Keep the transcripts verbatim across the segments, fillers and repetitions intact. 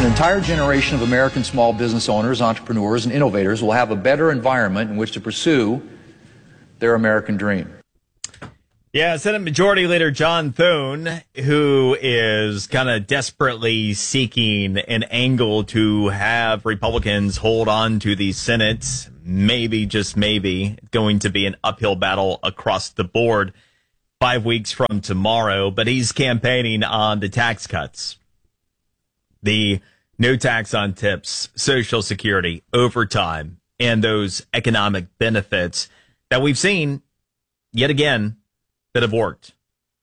An entire generation of American small business owners, entrepreneurs, and innovators will have a better environment in which to pursue their American dream. Yeah, Senate Majority Leader John Thune, who is kind of desperately seeking an angle to have Republicans hold on to the Senate, maybe, just maybe, going to be an uphill battle across the board five weeks from tomorrow, but he's campaigning on the tax cuts. The no tax on tips, Social Security, overtime, and those economic benefits that we've seen, yet again, that have worked,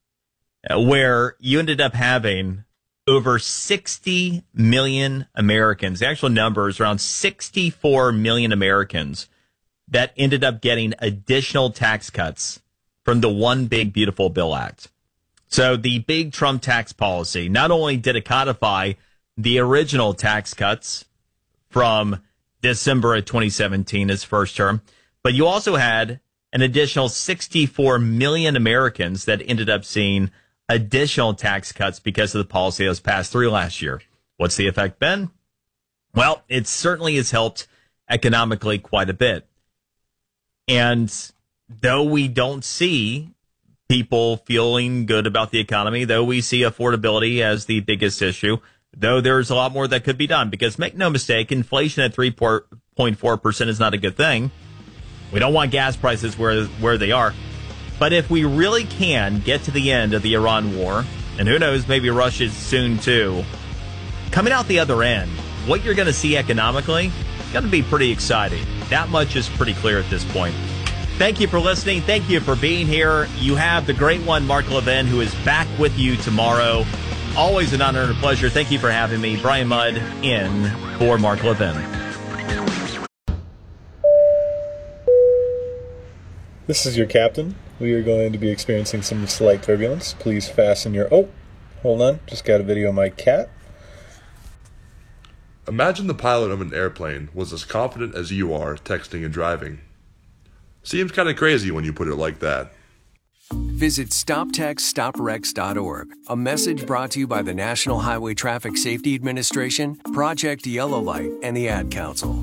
where you ended up having over sixty million Americans. The actual number is around sixty-four million Americans that ended up getting additional tax cuts from the One Big Beautiful Bill Act. So the big Trump tax policy, not only did it codify the original tax cuts from December of twenty seventeen, his first term, but you also had an additional sixty-four million Americans that ended up seeing additional tax cuts because of the policy that was passed through last year. What's the effect been? Well, it certainly has helped economically quite a bit. And though we don't see people feeling good about the economy, though we see affordability as the biggest issue, though there's a lot more that could be done, because make no mistake, inflation at three point four percent is not a good thing. We don't want gas prices where where they are. But if we really can get to the end of the Iran war, and who knows, maybe Russia soon too, coming out the other end, what you're going to see economically is going to be pretty exciting. That much is pretty clear at this point. Thank you for listening. Thank you for being here. You have the great one, Mark Levin, who is back with you tomorrow. Always an honor and a pleasure. Thank you for having me. Brian Mudd in for Mark Levin. This is your captain. We are going to be experiencing some slight turbulence. Please fasten your... Oh, hold on. Just got a video of my cat. Imagine the pilot of an airplane was as confident as you are texting and driving. Seems kind of crazy when you put it like that. Visit stop text stop wrecks dot org. A message brought to you by the National Highway Traffic Safety Administration, Project Yellow Light, and the Ad Council.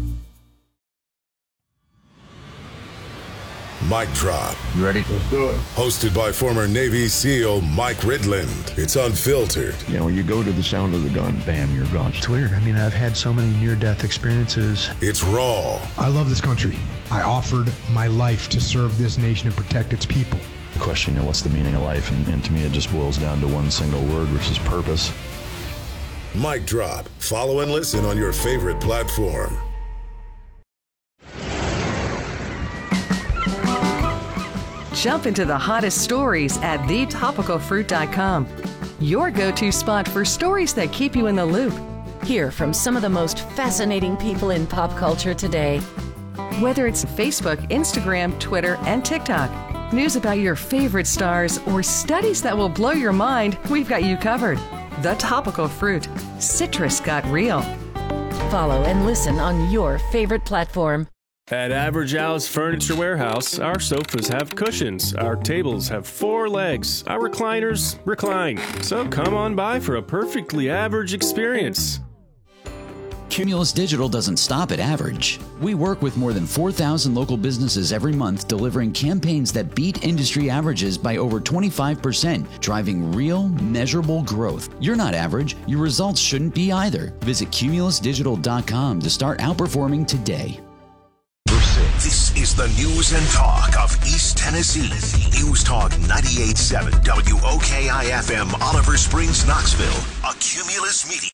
Mic Drop. You ready? Let's do it. Hosted by former Navy SEAL Mike Ridland. It's unfiltered. You know, you go to the sound of the gun, bam, you're gone. It's weird. I mean, I've had so many near-death experiences. It's raw. I love this country. I offered my life to serve this nation and protect its people. The question, you know, what's the meaning of life? And, and to me, it just boils down to one single word, which is purpose. Mic Drop. Follow and listen on your favorite platform. Jump into the hottest stories at the topical fruit dot com. Your go-to spot for stories that keep you in the loop. Hear from some of the most fascinating people in pop culture today. Whether it's Facebook, Instagram, Twitter, and TikTok, news about your favorite stars, or studies that will blow your mind, we've got you covered. The Topical Fruit. Citrus got real. Follow and listen on your favorite platform. At Average Al's Furniture Warehouse, our sofas have cushions, our tables have four legs, our recliners recline. So come on by for a perfectly average experience. Cumulus Digital doesn't stop at average. We work with more than four thousand local businesses every month, delivering campaigns that beat industry averages by over twenty-five percent, driving real, measurable growth. You're not average. Your results shouldn't be either. Visit cumulus digital dot com to start outperforming today. This is the news and talk of East Tennessee. News Talk ninety-eight point seven W O K I F M, Oliver Springs, Knoxville. A Cumulus meeting.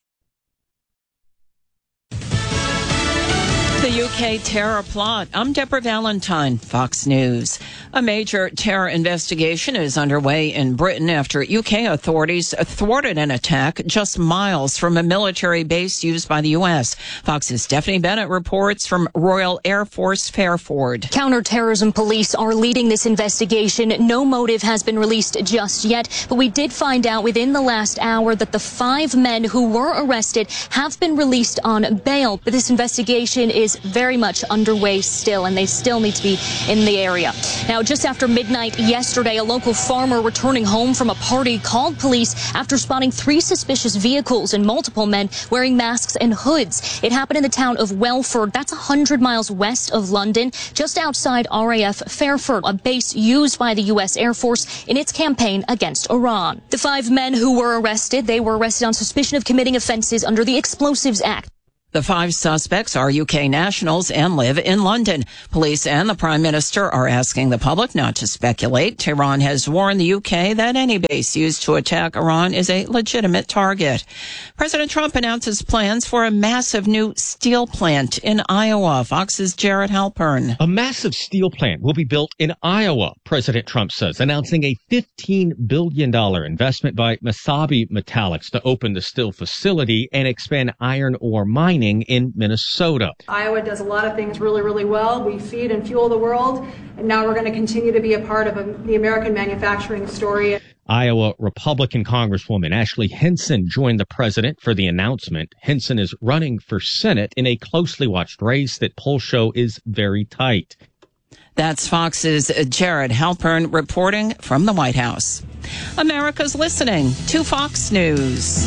The U K terror plot. I'm Deborah Valentine, Fox News. A major terror investigation is underway in Britain after U K authorities thwarted an attack just miles from a military base used by the U S. Fox's Stephanie Bennett reports from Royal Air Force Fairford. Counterterrorism police are leading this investigation. No motive has been released just yet, but we did find out within the last hour that the five men who were arrested have been released on bail. But this investigation is is very much underway still, and they still need to be in the area. Now, just after midnight yesterday, a local farmer returning home from a party called police after spotting three suspicious vehicles and multiple men wearing masks and hoods. It happened in the town of Welford. That's one hundred miles west of London, just outside R A F Fairford, a base used by the U S Air Force in its campaign against Iran. The five men who were arrested, they were arrested on suspicion of committing offenses under the Explosives Act. The five suspects are U K nationals and live in London. Police and the Prime Minister are asking the public not to speculate. Tehran has warned the U K that any base used to attack Iran is a legitimate target. President Trump announces plans for a massive new steel plant in Iowa. Fox's Jared Halpern. A massive steel plant will be built in Iowa, President Trump says, announcing a fifteen billion dollars investment by Mesabi Metallics to open the steel facility and expand iron ore mining in Minnesota. Iowa does a lot of things really, really well. We feed and fuel the world, and now we're going to continue to be a part of a, the American manufacturing story. Iowa Republican Congresswoman Ashley Hinson joined the president for the announcement. Hinson is running for Senate in a closely watched race that polls show is very tight. That's Fox's Jared Halpern reporting from the White House. America's listening to Fox News.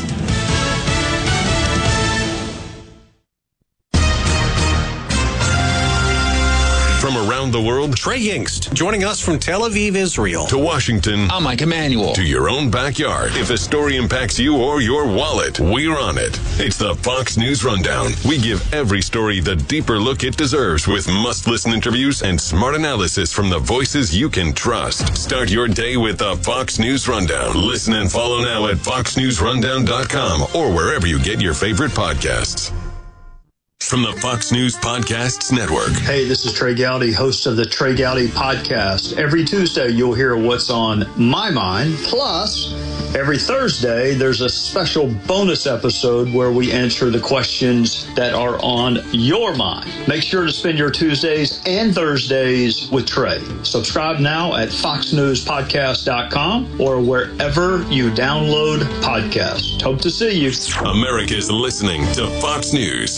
From around the world, Trey Yingst, joining us from Tel Aviv, Israel. To Washington, I'm Mike Emanuel. To your own backyard. If a story impacts you or your wallet, we're on it. It's the Fox News Rundown. We give every story the deeper look it deserves with must-listen interviews and smart analysis from the voices you can trust. Start your day with the Fox News Rundown. Listen and follow now at fox news rundown dot com or wherever you get your favorite podcasts. From the Fox News Podcasts Network. Hey, this is Trey Gowdy, host of the Trey Gowdy Podcast. Every Tuesday, you'll hear what's on my mind. Plus, every Thursday, there's a special bonus episode where we answer the questions that are on your mind. Make sure to spend your Tuesdays and Thursdays with Trey. Subscribe now at fox news podcast dot com or wherever you download podcasts. Hope to see you. America's listening to Fox News.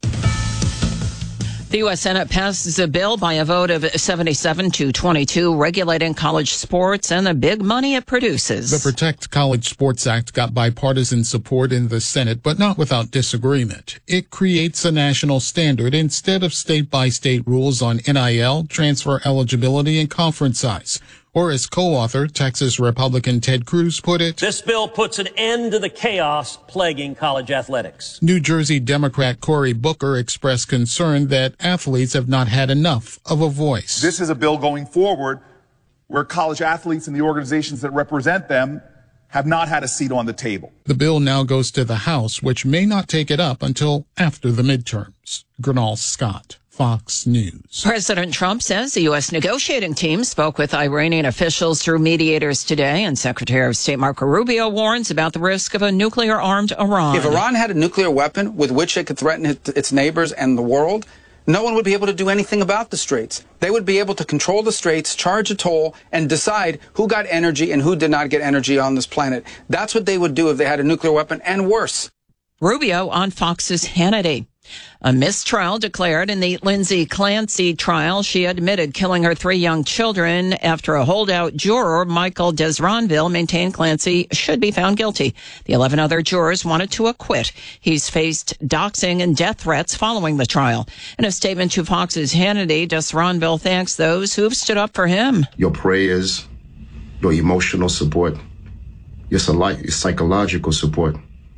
The U S Senate passes a bill by a vote of seventy-seven to twenty-two regulating college sports and the big money it produces. The Protect College Sports Act got bipartisan support in the Senate, but not without disagreement. It creates a national standard instead of state-by-state rules on N I L, transfer eligibility, and conference size. Or as co-author, Texas Republican Ted Cruz put it, this bill puts an end to the chaos plaguing college athletics. New Jersey Democrat Cory Booker expressed concern that athletes have not had enough of a voice. This is a bill going forward where college athletes and the organizations that represent them have not had a seat on the table. The bill now goes to the House, which may not take it up until after the midterms. Gernal Scott, Fox News. President Trump says the U S negotiating team spoke with Iranian officials through mediators today, and Secretary of State Marco Rubio warns about the risk of a nuclear-armed Iran. If Iran had a nuclear weapon with which it could threaten its neighbors and the world, no one would be able to do anything about the Straits. They would be able to control the Straits, charge a toll, and decide who got energy and who did not get energy on this planet. That's what they would do if they had a nuclear weapon, and worse. Rubio on Fox's Hannity. A mistrial declared in the Lindsay Clancy trial. She admitted killing her three young children after a holdout juror, Michael Desronville, maintained Clancy should be found guilty. The eleven other jurors wanted to acquit. He's faced doxing and death threats following the trial. In a statement to Fox's Hannity, Desronville thanks those who've stood up for him. Your prayers, your emotional support, your psychological support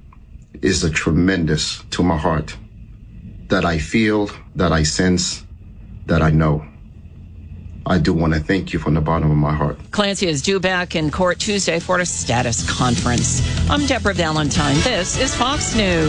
is a tremendous to my heart. That I feel, that I sense, that I know. I do want to thank you from the bottom of my heart. Clancy is due back in court Tuesday for a status conference. I'm Deborah Valentine. This is Fox News.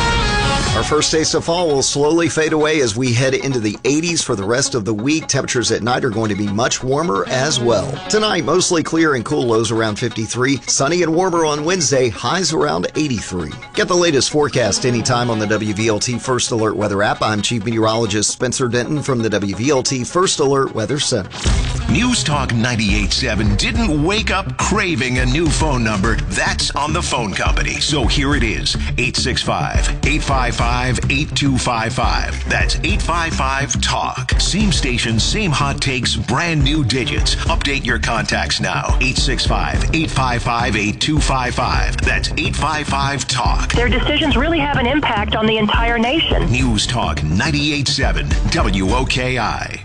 Our first taste of fall will slowly fade away as we head into the eighties for the rest of the week. Temperatures at night are going to be much warmer as well. Tonight, mostly clear and cool, lows around fifty-three. Sunny and warmer on Wednesday, highs around eighty-three. Get the latest forecast anytime on the W V L T First Alert Weather app. I'm Chief Meteorologist Spencer Denton from the W V L T First Alert Weather Center. News Talk ninety-eight point seven didn't wake up craving a new phone number. That's on the phone company. So here it is, eight six five, eight five five five, eight two five five. That's eight five five, talk. Same station, same hot takes, brand new digits. Update your contacts now. eight six five, eight five five, eight two five five. That's eight five five, talk. Their decisions really have an impact on the entire nation. News Talk ninety-eight point seven W O K I.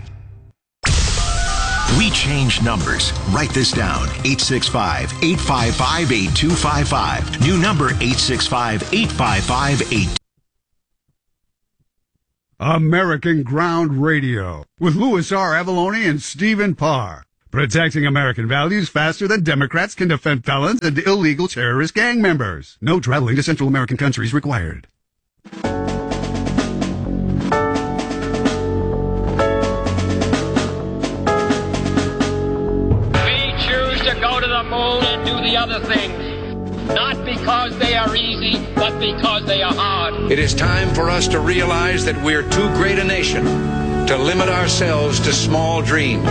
We change numbers. Write this down. eight six five, eight five five, eight two five five. New number eight six five, eight five five, eight. American Ground Radio with Louis R. Avalone and Stephen Parr. Protecting American values faster than Democrats can defend felons and illegal terrorist gang members. No traveling to Central American countries required. Go to the moon and do the other things, not because they are easy, but because they are hard. It is time for us to realize that we're too great a nation to limit ourselves to small dreams.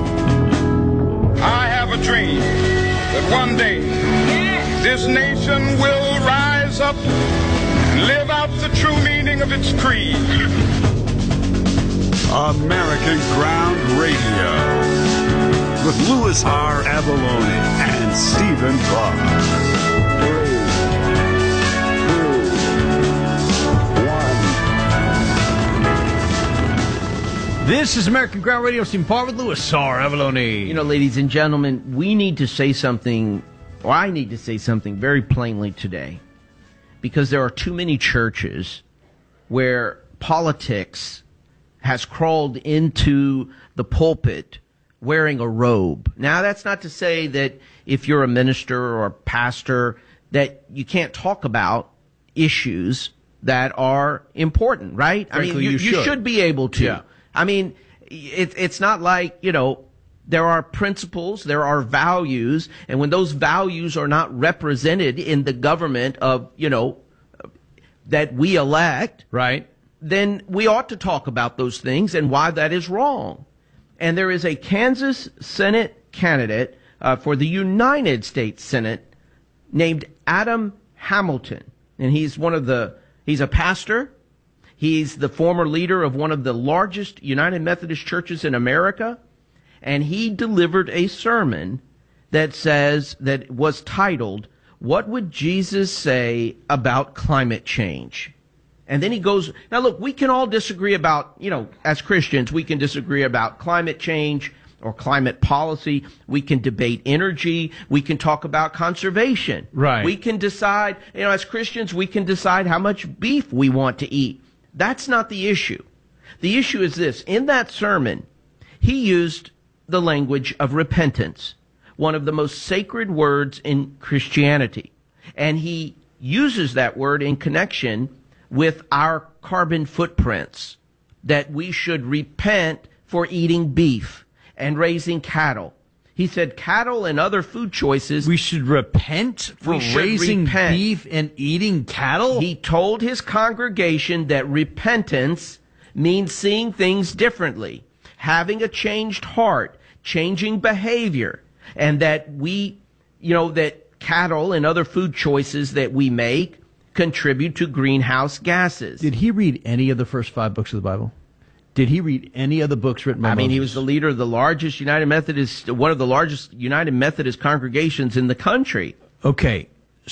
I have a dream that one day this nation will rise up and live out the true meaning of its creed. American Ground Radio with Louis R. Avalone and Stephen Parr. Three, two, one. This is American Ground Radio, Stephen Parr with Louis R. Avalone. You know, ladies and gentlemen, we need to say something, or I need to say something very plainly today, because there are too many churches where politics has crawled into the pulpit wearing a robe. Now, that's not to say that if you're a minister or a pastor that you can't talk about issues that are important, right? Frankly, I mean, you, you, should. you should be able to. Yeah. I mean, it, it's not like, you know, there are principles, there are values, and when those values are not represented in the government of, you know, that we elect, right, then we ought to talk about those things and why that is wrong. And there is a Kansas Senate candidate uh, for the United States Senate named Adam Hamilton. And he's one of the, he's a pastor. He's the former leader of one of the largest United Methodist churches in America. And he delivered a sermon that says, that was titled, "What Would Jesus Say About Climate Change?" And then he goes, now look, we can all disagree about, you know, as Christians, we can disagree about climate change or climate policy. We can debate energy. We can talk about conservation. Right. We can decide, you know, as Christians, we can decide how much beef we want to eat. That's not the issue. The issue is this. In that sermon, he used the language of repentance, one of the most sacred words in Christianity. And he uses that word in connection with our carbon footprints, that we should repent for eating beef and raising cattle. He said cattle and other food choices. We should repent for raising repent. beef and eating cattle? He told his congregation that repentance means seeing things differently, having a changed heart, changing behavior, and that we, you know, that cattle and other food choices that we make contribute to greenhouse gases. Did he read any of the first five books of the Bible? Did he read any of the books written by I mean, Moses? he was the leader of the largest United Methodist, one of the largest United Methodist congregations in the country. Okay,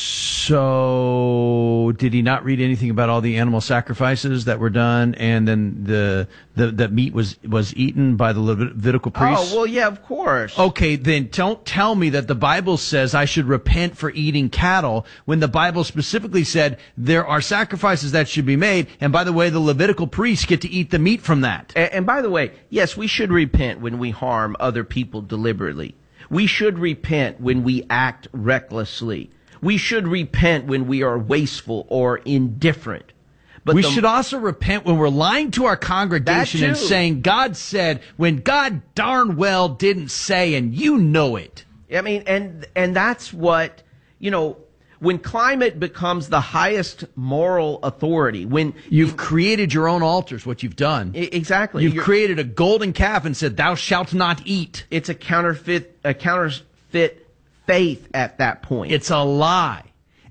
so did he not read anything about all the animal sacrifices that were done, and then the the, the meat was, was eaten by the Levitical priests? Oh, well, yeah, of course. Okay, then don't tell me that the Bible says I should repent for eating cattle when the Bible specifically said there are sacrifices that should be made, and by the way, the Levitical priests get to eat the meat from that. And, and by the way, yes, we should repent when we harm other people deliberately. We should repent when we act recklessly. We should repent when we are wasteful or indifferent. But we the, should also repent when we're lying to our congregation and saying God said when God darn well didn't say, and you know it. I mean, and and that's what, you know, when climate becomes the highest moral authority, when you've you, created your own altars, what you've done. Exactly. You've You're, created a golden calf and said, thou shalt not eat. It's a counterfeit, a counterfeit faith at that point. It's a lie.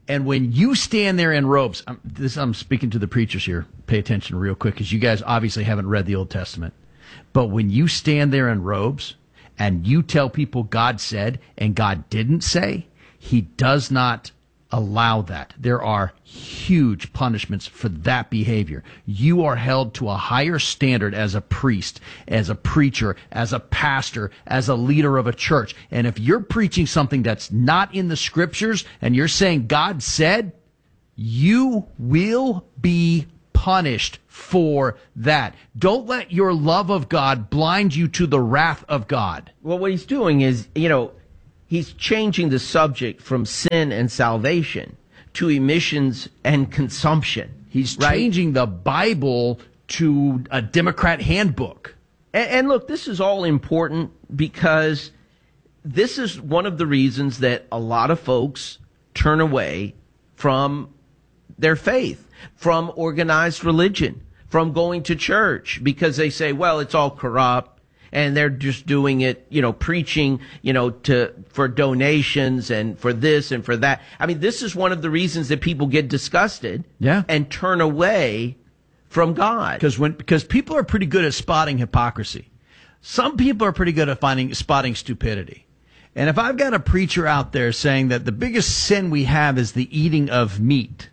And when you stand there in robes, I'm, this, I'm speaking to the preachers here. Pay attention real quick, because you guys obviously haven't read the Old Testament. But when you stand there in robes and you tell people God said and God didn't say, he does not allow that. There are huge punishments for that behavior. You are held to a higher standard as a priest, as a preacher, as a pastor, as a leader of a church. And if you're preaching something that's not in the scriptures and you're saying God said, you will be punished for that. Don't let your love of God blind you to the wrath of God. Well, what he's doing is, you know, he's changing the subject from sin and salvation to emissions and consumption. He's right? changing the Bible to a Democrat handbook. And, and look, this is all important because this is one of the reasons that a lot of folks turn away from their faith, from organized religion, from going to church, because they say, well, it's all corrupt. And they're just doing it, you know, preaching, you know, to for donations and for this and for that. I mean, this is one of the reasons that people get disgusted, yeah, and turn away from God. Because when because people are pretty good at spotting hypocrisy. Some people are pretty good at finding spotting stupidity. And if I've got a preacher out there saying that the biggest sin we have is the eating of meat,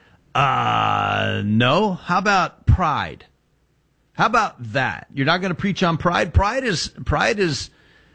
uh, no. How about pride? How about that? You're not going to preach on pride? Pride is, pride is,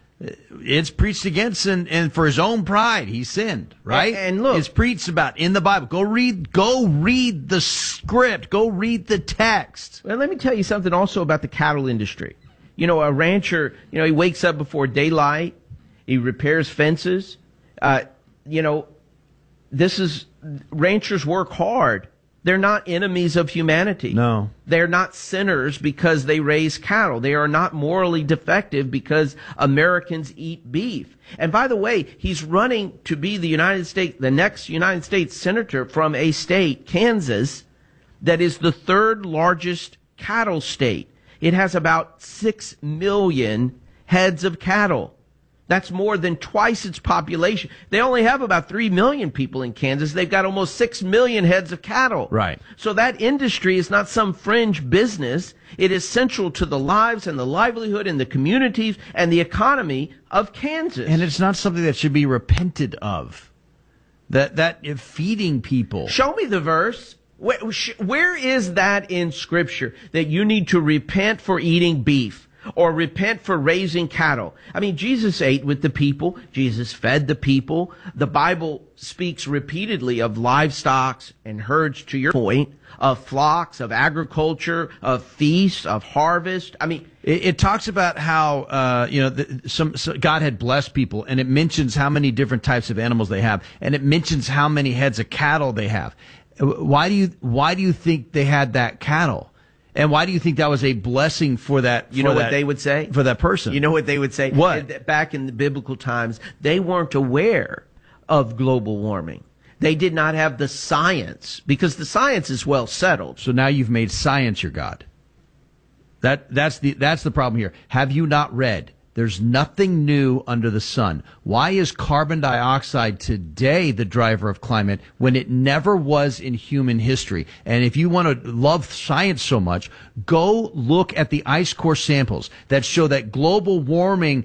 it's preached against, and, and for his own pride, he sinned, right? And, and look, it's preached about in the Bible. Go read, go read the script. Go read the text. Well, let me tell you something also about the cattle industry. You know, a rancher, you know, he wakes up before daylight. He repairs fences. Uh, you know, this is, ranchers work hard. They're not enemies of humanity. No. They're not sinners because they raise cattle. They are not morally defective because Americans eat beef. And by the way, he's running to be the United States, the next United States senator from a state, Kansas, that is the third largest cattle state. It has about six million heads of cattle. That's more than twice its population. They only have about three million people in Kansas. They've got almost six million heads of cattle. Right. So that industry is not some fringe business. It is central to the lives and the livelihood and the communities and the economy of Kansas. And it's not something that should be repented of. That, that feeding people. Show me the verse. Where, where is that in Scripture that you need to repent for eating beef? Or repent for raising cattle. I mean, Jesus ate with the people. Jesus fed the people. The Bible speaks repeatedly of livestock and herds, to your point, of flocks, of agriculture, of feasts, of harvest. I mean, it, it talks about how, uh, you know, the, some, so God had blessed people, and it mentions how many different types of animals they have, and it mentions how many heads of cattle they have. Why do you, why do you think they had that cattle? And why do you think that was a blessing for that? For you know that, what they would say? For that person. You know what they would say? What? Back in the biblical times, they weren't aware of global warming. They did not have the science, because the science is well settled. So now you've made science your God. That, that's the, that's the problem here. Have you not read? There's nothing new under the sun. Why is carbon dioxide today the driver of climate when it never was in human history? And if you want to love science so much, go look at the ice core samples that show that global warming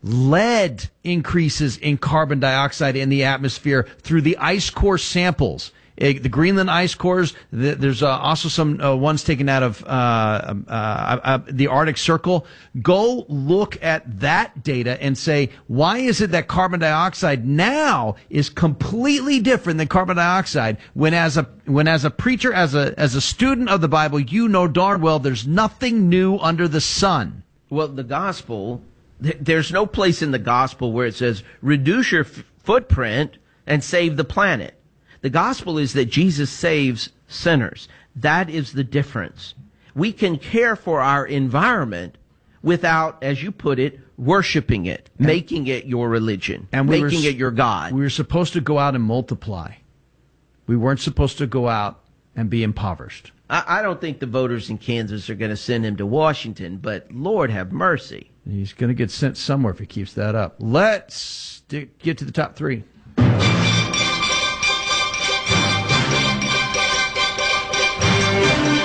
led increases in carbon dioxide in the atmosphere through the ice core samples. The Greenland ice cores, there's uh, also some uh, ones taken out of uh, uh, uh, the Arctic Circle. Go look at that data and say, why is it that carbon dioxide now is completely different than carbon dioxide when as a when as a preacher, as a as a student of the Bible, you know darn well there's nothing new under the sun. Well, the gospel, th- there's no place in the gospel where it says, reduce your f- footprint and save the planet. The gospel is that Jesus saves sinners. That is the difference. We can care for our environment without, as you put it, worshiping it, and making it your religion, and we making were, it your God. We were supposed to go out and multiply. We weren't supposed to go out and be impoverished. I, I don't think the voters in Kansas are going to send him to Washington, but Lord have mercy. He's going to get sent somewhere if he keeps that up. Let's get to the top three.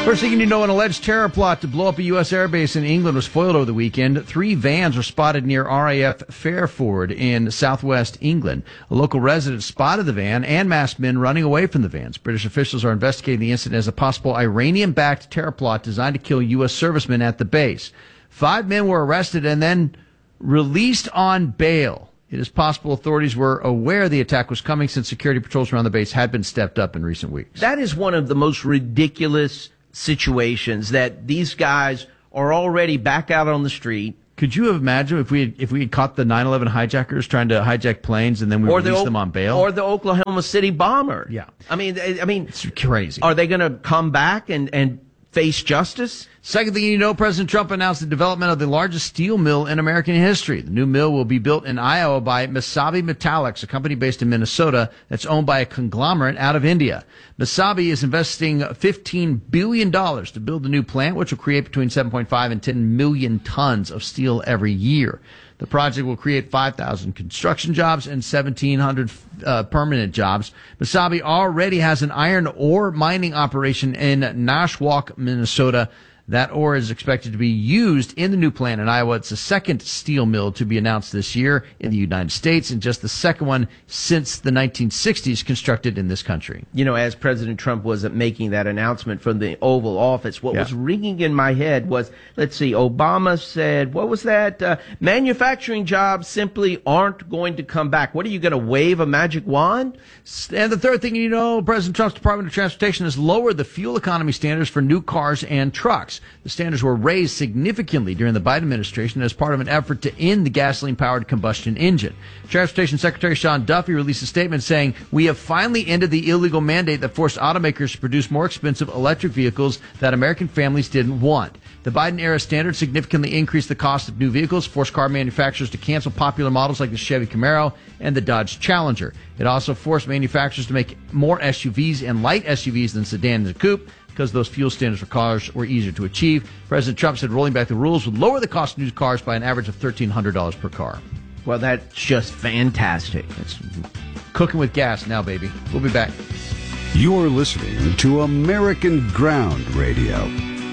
First thing you know, an alleged terror plot to blow up a U S airbase in England was foiled over the weekend. Three vans were spotted near R A F Fairford in southwest England. A local resident spotted the van and masked men running away from the vans. British officials are investigating the incident as a possible Iranian-backed terror plot designed to kill U S servicemen at the base. Five men were arrested and then released on bail. It is possible authorities were aware the attack was coming since security patrols around the base had been stepped up in recent weeks. That is one of the most ridiculous situations, that these guys are already back out on the street. Could you imagine if we had, if we had caught the nine eleven hijackers trying to hijack planes and then we or released the, them on bail? Or the Oklahoma City bomber. Yeah. I mean, I mean, it's crazy. Are they going to come back and, and face justice? Second thing you know, President Trump announced the development of the largest steel mill in American history. The new mill will be built in Iowa by Mesabi Metallics, a company based in Minnesota that's owned by a conglomerate out of India. Mesabi is investing fifteen billion dollars to build the new plant, which will create between seven point five and ten million tons of steel every year. The project will create five thousand construction jobs and seventeen hundred uh, permanent jobs. Mesabi already has an iron ore mining operation in Nashwauk, Minnesota. That ore is expected to be used in the new plant in Iowa. It's the second steel mill to be announced this year in the United States, and just the second one since the nineteen sixties constructed in this country. You know, as President Trump was making that announcement from the Oval Office, what Yeah. was ringing in my head was, let's see, Obama said, what was that? Uh, manufacturing jobs simply aren't going to come back. What, are you going to wave a magic wand? And the third thing you know, President Trump's Department of Transportation has lowered the fuel economy standards for new cars and trucks. The standards were raised significantly during the Biden administration as part of an effort to end the gasoline-powered combustion engine. Transportation Secretary Sean Duffy released a statement saying, "We have finally ended the illegal mandate that forced automakers to produce more expensive electric vehicles that American families didn't want. The Biden-era standards significantly increased the cost of new vehicles, forced car manufacturers to cancel popular models like the Chevy Camaro and the Dodge Challenger. It also forced manufacturers to make more S U Vs and light S U Vs than sedans and coupe, because those fuel standards for cars were easier to achieve." President Trump said rolling back the rules would lower the cost of new cars by an average of thirteen hundred dollars per car. Well, that's just fantastic. It's cooking with gas now, baby. We'll be back. You're listening to American Ground Radio.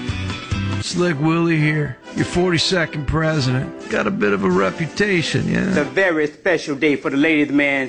Slick Willie here, your forty-second president. Got a bit of a reputation, yeah? It's a very special day for the ladies' man.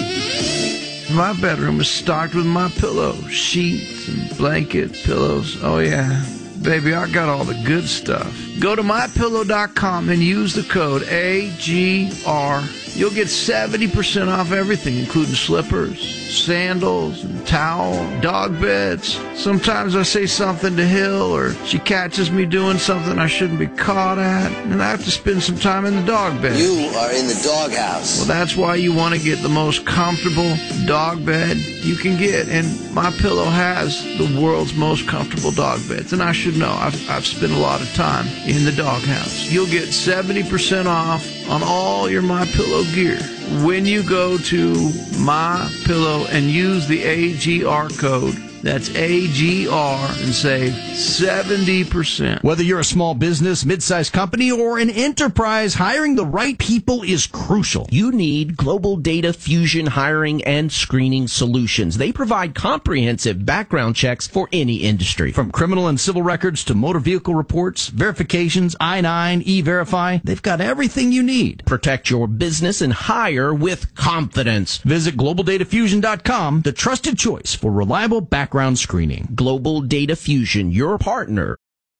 My bedroom is stocked with my pillows, sheets, and blanket pillows. Oh, yeah. Baby, I got all the good stuff. Go to my pillow dot com and use the code A G R. You'll get seventy percent off everything, including slippers, sandals, and towel, dog beds. Sometimes I say something to Hill, or she catches me doing something I shouldn't be caught at, and I have to spend some time in the dog bed. You are in the doghouse. Well, that's why you want to get the most comfortable dog bed you can get, and MyPillow has the world's most comfortable dog beds, and I should know. I've, I've spent a lot of time in the doghouse. You'll get seventy percent off on all your MyPillow gear when you go to MyPillow and use the A G R code. That's A G R and save seventy percent. Whether you're a small business, mid-sized company, or an enterprise, hiring the right people is crucial. You need Global Data Fusion hiring and screening solutions. They provide comprehensive background checks for any industry. From criminal and civil records to motor vehicle reports, verifications, I nine, E-Verify, they've got everything you need. Protect your business and hire with confidence. Visit global data fusion dot com, the trusted choice for reliable background screening. Global Data Fusion, your partner.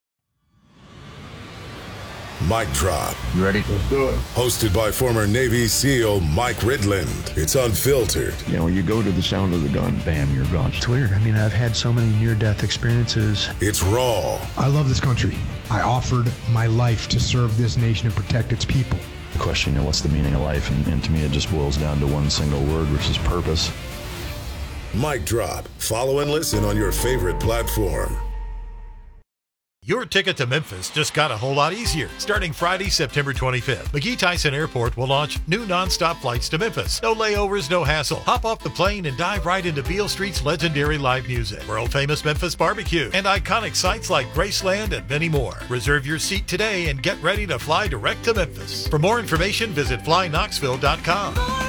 Mic Drop. You ready? Let's do it. Hosted by former Navy SEAL Mike Ridland. It's unfiltered. You know, you go to the sound of the gun, bam, you're gone. It's weird. I mean, I've had so many near-death experiences. It's raw. I love this country. I offered my life to serve this nation and protect its people. The question, you know, what's the meaning of life? And, and to me, it just boils down to one single word, which is purpose. Mic Drop. Follow and listen on your favorite platform. Your ticket to Memphis just got a whole lot easier. Starting Friday, September twenty-fifth, McGee Tyson Airport will launch new nonstop flights to Memphis. No layovers, no hassle. Hop off the plane and dive right into Beale Street's legendary live music, world-famous Memphis barbecue, and iconic sites like Graceland and many more. Reserve your seat today and get ready to fly direct to Memphis. For more information, visit fly knoxville dot com.